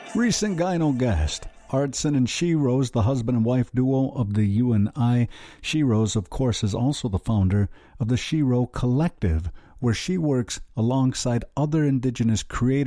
Recent gyno guest. Artson and She-Rose, the husband and wife duo of the UNI. She-Rose, of course, is also the founder of the She-Ro Collective, where she works alongside other Indigenous creators